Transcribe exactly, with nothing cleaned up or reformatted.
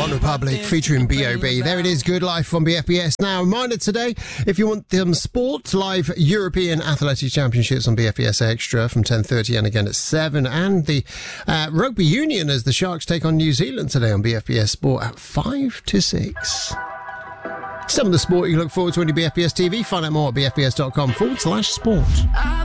One Republic featuring B O B. There it is, Good Life on B F B S. Now, reminder today, if you want them sport, live European Athletics Championships on B F B S Extra from ten thirty and again at seven. And the uh, Rugby Union as the Sharks take on New Zealand today on B F B S Sport at five to six. Some of the sport you look forward to on your B F B S T V. Find out more at bfbs.com forward slash sport.